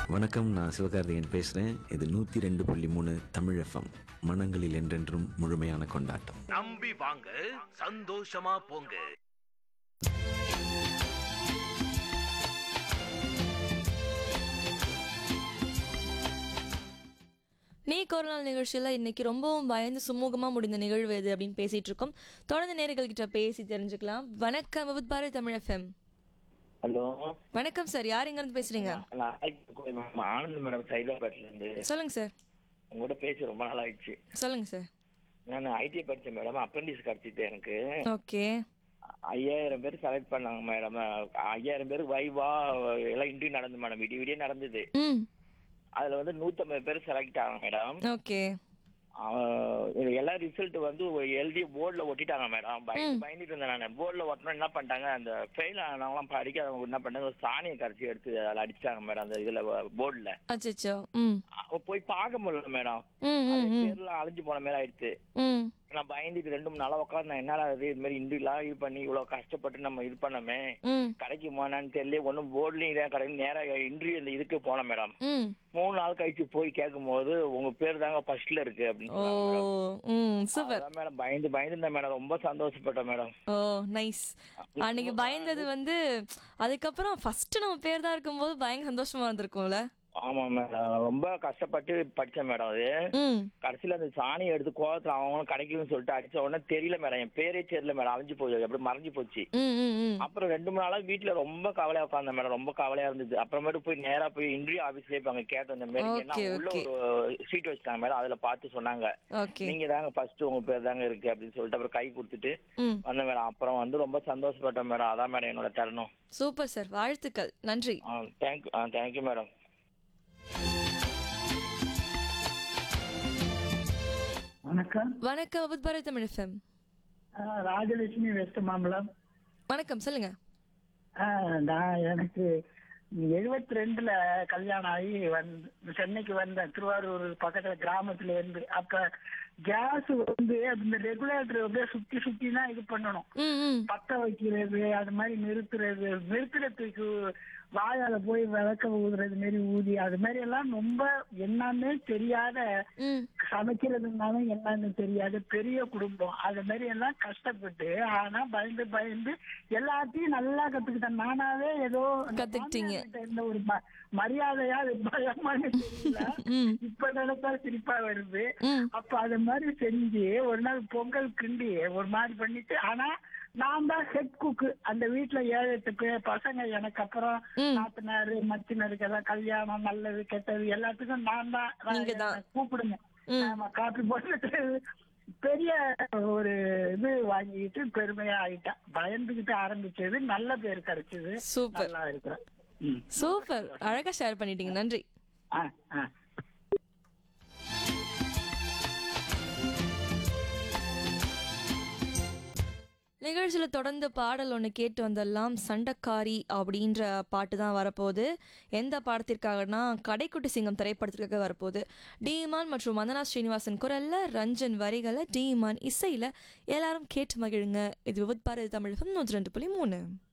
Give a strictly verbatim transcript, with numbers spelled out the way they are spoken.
வணக்கம், நான் சிவகார்த்திகேயன் பேசுகிறேன். இது நூற்றி ரெண்டு புள்ளி மூணு தமிழ் எஃப்எம். மனங்களில் என்றென்றும் முழுமையான கொண்டாட்டம். நம்பி வாங்க, சந்தோஷமா போங்க. நீ ஒரு நாள் நிகழ்ச்சியில் இன்னைக்கு ரொம்பவும் பயந்து சுமூகமாக முடிந்த நிகழ்வு எது அப்படின்னு பேசிட்டு இருக்கோம். தொடர்ந்து நேயர்கள் கிட்ட பேசி தெரிஞ்சுக்கலாம். வணக்கம், with Bharathi Tamil FM. Hello, வணக்கம் சார், யார் எங்க இருந்து பேசுறீங்க? நான் ஆனந்த் மேடம் சைதாபேட்ல இருந்து. சொல்லுங்க சார். உங்கள்கிட்ட பேசி ரொம்ப நாள் ஆயிடுச்சு. சொல்லுங்க சார். நான் ஐடி படித்தேன் மேடம். அப்ரெண்டிஸ் கிடைச்சிட்டு எனக்கு ஓகே. ஐயாயிரம் பேர் செலக்ட் பண்ணாங்க மேடம். ஐயாயிரம் பேருக்கு வைவா எல்லாம் இன்டர்வியூ நடந்து மேடம். விடிய விடிய நடந்தது. ம் அதுல வந்து நூத்தம்பது பேர் செலக்ட் ஆனாங்க மேடம். ஓகே. எல்லா ரிசல்ட் வந்து எழுதி போர்டில் ஒட்டிட்டாங்க மேடம். பயந்து பயந்துட்டு இருந்தேன் நான். போர்டில் ஒட்டணும் என்ன பண்ணிட்டாங்க, அந்த ஃபெயில் ஆனவங்களாம் படிக்காதவங்க என்ன பண்ணாங்க, ஒரு சாணியை கரைச்சி எடுத்து அதில் அடிச்சிட்டாங்க மேடம். அந்த இதுல போர்டில் அச்சச்சோ. ம் போய் பார்க்க முடியல மேடம். ம் ம் ம் பேர்லாம் அழிஞ்சு போன மாதிரி ஆயிடுச்சு. ம் நான் பயந்துட்டு ரெண்டு மூணு நாளா உட்காந்து நான் என்னடா இது இது மாதிரி இன்டர்வியூலாம் இது பண்ணி இவ்வளவு கஷ்டப்பட்டு நம்ம இது பண்ணமே ம் கிடைக்குமான்னு தெரியல. ஒன்றும் போர்ட்லயும் இதான் கிடையாது. நேராக இன்டர்வியூ இந்த இதுக்கு போனேன் மேடம். ம் மூணு நாள் கழிச்சு போய் கேட்கும் போது உங்க பேர் தாங்க ஃபர்ஸ்ட்ல இருக்கு அப்படின்னு ஓ சொன்னாங்க ம் சூப்பர். மேடம். மேடம் பயந்து பயந்து இருந்தேன் மேடம். ரொம்ப சந்தோஷப்பட்டேன் மேடம். ஓ நைஸ். அன்னைக்கு பயந்தது வந்து அதுக்கப்புறம் ஃபர்ஸ்ட் நம்ம பேர் தான் இருக்கும்போது பயங்கர சந்தோஷமா இருந்திருக்கும்ல. ஆமா மேடம், ரொம்ப கஷ்டப்பட்டு படிச்சேன் மேடம். அது ம் கடைசியில அந்த சாணியை எடுத்து கோவத்துல அவங்களும் கிடைக்குன்னு சொல்லிட்டு அடிச்ச உடனே தெரியல மேடம். என் பேரே தெரியல மேடம். அழிஞ்சு போச்சு, அப்படி மறைஞ்சு போச்சு. ம் ம் ம் அப்புறம் ரெண்டு மூணு நாளா வீட்டுல ரொம்ப கவலையா உட்காந்தேன் மேடம். ரொம்ப கவலையா இருந்தது. அப்புறமேட்டு போய் நேரா போய் இன்டர்வியூ ஆபீஸ்லயே போய் அங்க கேட்டோம். இந்த மாதிரி என்ன Okay, உள்ள okay. ஒரு சீட் வச்சுட்டாங்க மேடம். அதுல பார்த்து சொன்னாங்க, ஓகே. நீங்க தாங்க ஃபர்ஸ்ட் உங்க பேர் தாங்க இருக்கு அப்படின்னு சொல்லிட்டு அப்புறம் கை கொடுத்துட்டு ம் வந்தேன் மேடம். அப்புறம் வந்து ரொம்ப சந்தோஷப்பட்டேன் மேடம். அதான் மேடம் என்னோட தருணம். சூப்பர் சார், வாழ்த்துக்கள், நன்றி. ஆ தேங்க்யூ. ஆ தேங்க்யூ மேடம். வணக்கம். வணக்கம், with Bharathi Tamil FM. Ah Rajalakshmi west Mambalam. வணக்கம், சொல்லுங்க. ஆஹ் நான் எனக்கு எழுபத்தி ரெண்டுல கல்யாணம் ஆகி வந்து சென்னைக்கு வந்தேன். திருவாரூர் பக்கத்துல கிராமத்துல இருந்து. அப்ப கேஸ் வந்து அந்த ரெகுலேட்டர் அப்படியே சுத்தி சுத்தி தான் இது பண்ணணும். ம் ம் பத்த வைக்கிறது, அது மாதிரி நிறுத்துறது, நிறுத்துறதுக்கு வாயால போய் விளக்க ஊதுறது மாரி ஊதி, அது மாதிரி எல்லாம் ரொம்ப என்னன்னு தெரியாத, ம் சமைக்கிறதுனாலும் என்னன்னு தெரியாத பெரிய குடும்பம். அது மாதிரி எல்லாம் கஷ்டப்பட்டு ஆனா பயந்து பயந்து எல்லாத்தையும் நல்லா கத்துக்கிட்டேன். நானாவே ஏதோ கத்துக்கிட்டீங்க. இருந்த ஒரு ம- மரியாதையா அது பயமானு தெரியல. ம் இப்ப நினைச்சா சிரிப்பா வருது. ம் அப்ப அது மாதிரி செஞ்சு ஒரு நாள் பொங்கல் கிண்டி ஒரு மாதிரி பண்ணிட்டு, ஆனா நான் தான் ஹெட் குக்கு அந்த வீட்டுல. ஏழு எட்டு பேர் பசங்க எனக்கு அப்புறம் ம். நாத்தனாரு மச்சினருக்கு எல்லாம் கல்யாணம் நல்லது கெட்டது எல்லாத்துக்கும் நான் தான் நீங்க தான். கூப்பிடுங்க. ம். ஆமா, காப்பி போட்டு பெரிய ஒரு இது வாங்கிட்டு பெருமையா ஆயிட்டேன். பயந்துகிட்டு ஆரம்பிச்சது நல்ல பேர் கிடைச்சது. சூப்பர் நல்லா இருக்கிறேன். ம். சூப்பர், அழகா ஷேர் பண்ணிட்டீங்க, நன்றி. ஆ ஆ நிகழ்ச்சியில் தொடர்ந்து பாடல் ஒன்று கேட்டு வந்தெல்லாம். சண்டைக்காரி அப்படின்ற பாட்டு தான் வரப்போகுது. எந்த பாடத்திற்காகனா கடைக்குட்டி சிங்கம் திரைப்படத்திற்காக வரப்போகுது. டீமான் மற்றும் வந்தனா ஸ்ரீனிவாசன் குரல்ல, ரஞ்சன் வரிகளை, டீமான் இசையில் எல்லாரும் கேட்டு மகிழுங்க. இது வித் பாரதி தமிழ் நூற்றி ரெண்டு புள்ளி மூணு.